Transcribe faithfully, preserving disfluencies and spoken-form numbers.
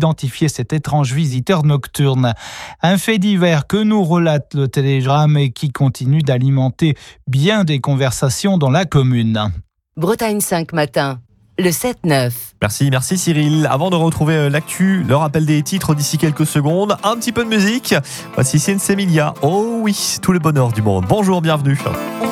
identifier cet étrange visiteur nocturne. Un fait divers que nous relate le Télégramme et qui continue d'alimenter bien des conversations dans la commune. Bretagne cinq matin, le sept neuf. Merci, merci Cyril. Avant de retrouver l'actu, le rappel des titres d'ici quelques secondes, un petit peu de musique. Voici Sensemilia. Oh oui, tout le bonheur du monde. Bonjour, bienvenue.